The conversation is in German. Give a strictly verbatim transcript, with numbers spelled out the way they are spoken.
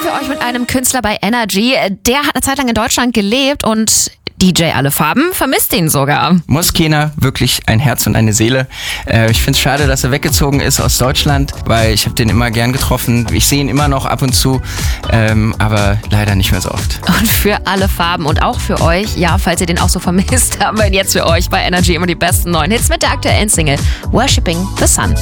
für euch mit einem Künstler bei Energy. Der hat eine Zeit lang in Deutschland gelebt und D J Alle Farben vermisst ihn sogar. Moskena, wirklich ein Herz und eine Seele. Äh, ich finde es schade, dass er weggezogen ist aus Deutschland, weil ich habe den immer gern getroffen. Ich sehe ihn immer noch ab und zu, ähm, aber leider nicht mehr so oft. Und für Alle Farben und auch für euch, ja, falls ihr den auch so vermisst, haben wir ihn jetzt für euch bei Energy immer die besten neuen Hits mit der aktuellen Single Worshipping the Sun.